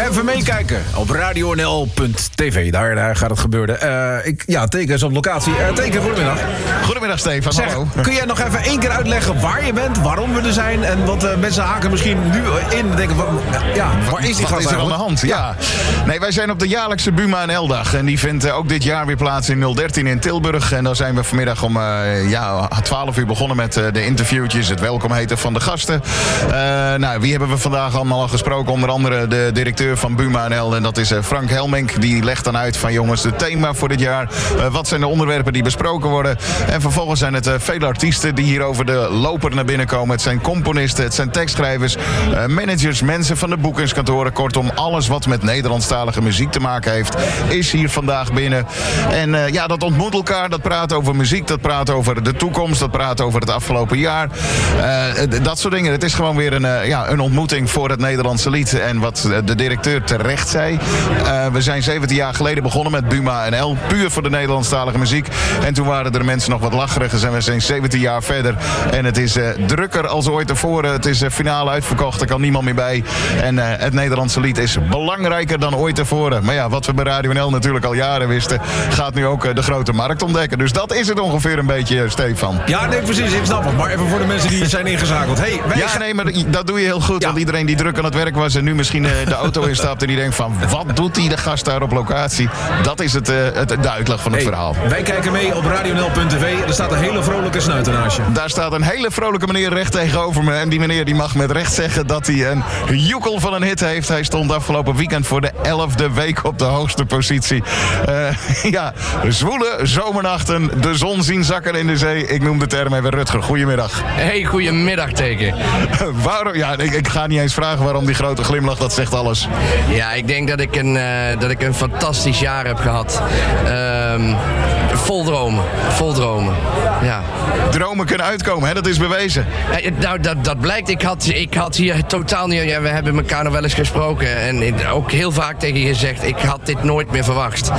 even meekijken op radionl.tv. Daar gaat het gebeuren. Teken is op locatie. Teken, goedemiddag. Goedemiddag, Stefan. Hallo. Kun jij nog even 1 keer uitleggen waar je bent, waarom we er zijn? En want mensen haken misschien nu in en denken van, waar is die gast er aan de hand? Ja. Nee, wij zijn op de jaarlijkse Buma NL-dag. En die vindt ook dit jaar weer plaats in 013 in Tilburg. En dan zijn we vanmiddag om 12 uur begonnen met de interviewtjes, het welkom heten van de gasten. Wie hebben we vandaag allemaal al gesproken? Onder andere de directeur van Buma NL. En dat is Frank Helmink. Die legt dan uit van jongens, het thema voor dit jaar. Wat zijn de onderwerpen die besproken worden? En vervolgens zijn het vele artiesten die hier over de loper naar binnen komen. Het zijn componisten, het zijn tekstschrijvers, managers, mensen van de boekingskantoren. Kortom, alles wat met Nederlandstalige muziek te maken heeft, is hier vandaag binnen. En dat ontmoet elkaar, dat praat over muziek, dat praat over de toekomst, dat praat over het afgelopen jaar. Dat soort dingen. Het is gewoon weer een ontmoeting voor het Nederlandse lied. En wat de directeur terecht zei, we zijn 17 jaar geleden begonnen met Buma NL, puur voor de Nederlandstalige muziek. En toen waren er mensen nog wat lacheriger en we zijn 17 jaar verder. En het is drukker als ooit tevoren. Het is finale uitverkocht, er kan niemand meer bij. En het Nederlandse lied is belangrijker dan ooit tevoren. Maar ja, wat we bij Radio NL natuurlijk al jaren wisten, gaat nu ook de grote markt ontdekken. Dus dat is het ongeveer een beetje, Stefan. Ja, nee, precies, ik snap het. Maar even voor de mensen die zijn ingezakeld. Maar dat doe je heel goed. Ja. Want iedereen die druk aan het werk was en nu misschien de auto instapt en die denkt van, wat doet die de gast daar op locatie? Dat is de uitleg van het verhaal. Wij kijken mee op radionl.tv. Er staat een hele vrolijke snuiter naast je. Daar staat een hele vrolijke meneer recht tegenover me. En die meneer die mag met recht zeggen dat hij een joekel van een hit heeft. Hij stond afgelopen weekend voor de 11e week op de hoogste positie. Zwoele zomernachten, de zon zien zakken in de zee. Ik noem de term even Rutger. Goedemiddag. Hey, goedemiddag, Teken. Waarom? Ja, ik ga niet eens vragen waarom die grote glimlach, dat zegt alles. Ja, ik denk dat ik een fantastisch jaar heb gehad. Vol dromen. Ja. Dromen kunnen uitkomen, hè? Dat is bewezen. Dat blijkt. Ik had hier totaal niet... Ja, we hebben elkaar nog wel eens gesproken. En ook heel vaak tegen je gezegd, ik had dit nooit meer verwacht.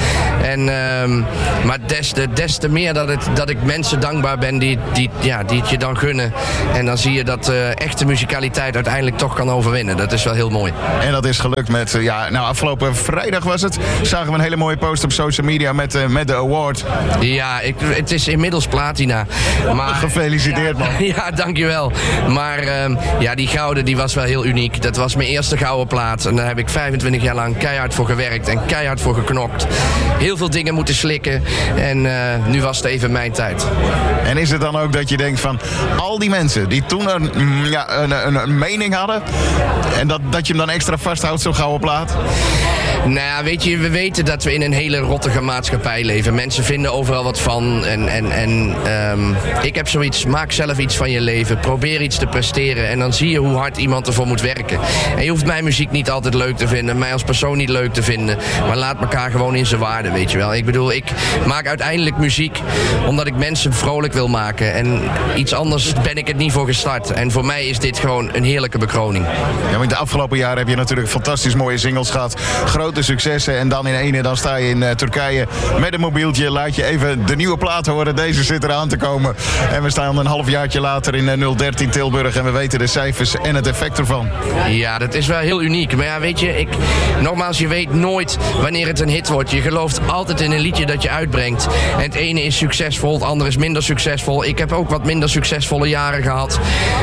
Maar des te meer dat ik mensen dankbaar ben die het je dan gunnen. En dan zie je dat echte muzikaliteit uiteindelijk toch kan overwinnen. Dat is wel heel mooi. En dat is gelukt met... afgelopen vrijdag was het. Zagen we een hele mooie post op social media met de award. Ja, het is inmiddels platina. Maar, gefeliciteerd, man. Ja, dankjewel. Maar die gouden die was wel heel uniek. Dat was mijn eerste gouden plaat. En daar heb ik 25 jaar lang keihard voor gewerkt en keihard voor geknokt. Heel veel dingen moeten slikken. En nu was het even mijn tijd. En is het dan ook dat je denkt van... al die mensen die toen een mening hadden... en dat je hem dan extra vasthoudt, zo'n gouden plaat? Nou ja, weet je, we weten dat we in een hele rottige maatschappij leven. Mensen vinden overal wat van. Ik heb zoiets, maak zelf iets van je leven. Probeer iets te presteren. En dan zie je hoe hard iemand ervoor moet werken. En je hoeft mijn muziek niet altijd leuk te vinden. Mij als persoon niet leuk te vinden. Maar laat elkaar gewoon in zijn waarde, weet je wel. Ik bedoel, ik maak uiteindelijk muziek omdat ik mensen vrolijk wil maken. En iets anders ben ik het niet voor gestart. En voor mij is dit gewoon een heerlijke bekroning. Ja, maar in de afgelopen jaren heb je natuurlijk fantastisch mooie singles gehad. Grote successen. En dan in ene, dan sta je in Turkije met een mobieltje. Laat je even de nieuwe plaat horen. Deze zit eraan te komen. En we staan een halfjaartje later in 013 Tilburg. En we weten de cijfers en het effect ervan. Ja, dat is wel heel uniek. Maar ja, weet je, nogmaals, je weet nooit wanneer het een hit wordt. Je gelooft altijd in een liedje dat je uitbrengt. En het ene is succesvol, het andere is minder succesvol. Ik heb ook wat minder succesvolle jaren gehad.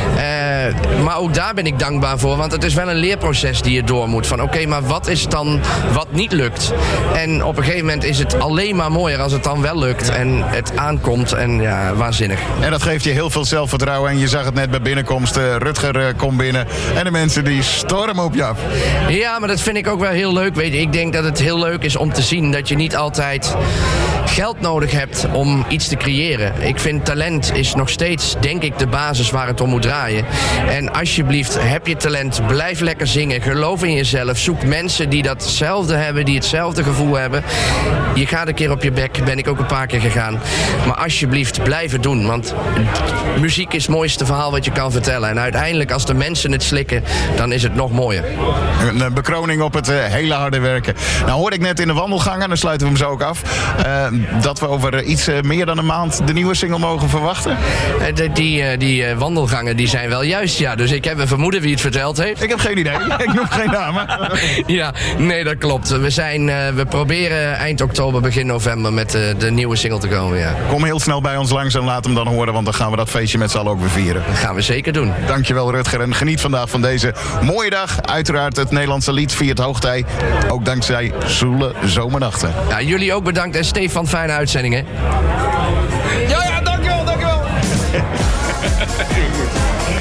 Maar ook daar ben ik dankbaar voor. Want het is wel een leerproces die je door moet. Van oké, maar wat is dan wat niet lukt? En op een gegeven moment is het alleen maar mooier als het dan wel lukt. En het aankomt. En ja, waanzinnig. En dat geeft je heel veel zelfvertrouwen. En je zag het net bij binnenkomst. Rutger komt binnen. En de mensen die stormen op je af. Ja, maar dat vind ik ook wel heel leuk. Weet je, ik denk dat het heel leuk is om te zien dat je niet altijd geld nodig hebt om iets te creëren. Ik vind talent is nog steeds, denk ik, de basis waar het om moet draaien. En alsjeblieft, heb je talent, blijf lekker zingen. Geloof in jezelf. Zoek mensen die datzelfde hebben, die hetzelfde gevoel hebben. Je gaat een keer op je bek, ben ik ook paar keer gegaan. Maar alsjeblieft, blijf het doen. Want muziek is het mooiste verhaal wat je kan vertellen. En uiteindelijk, als de mensen het slikken, dan is het nog mooier. Een bekroning op het hele harde werken. Nou hoorde ik net in de wandelgangen, dan sluiten we hem zo ook af, dat we over iets meer dan een maand de nieuwe single mogen verwachten. Die wandelgangen die zijn wel juist, ja. Dus ik heb een vermoeden wie het verteld heeft. Ik heb geen idee. Ik noem geen namen. Ja, nee, dat klopt. We proberen eind oktober, begin november met de nieuwe single te komen, ja. Kom heel snel bij ons langs en laat hem dan horen, want dan gaan we dat feestje met z'n allen ook weer vieren. Dat gaan we zeker doen. Dankjewel Rutger en geniet vandaag van deze mooie dag. Uiteraard het Nederlandse lied viert hoogtij. Ook dankzij zoele zomernachten. Ja, jullie ook bedankt en Stefan, fijne uitzending, hè? Ja, dankjewel.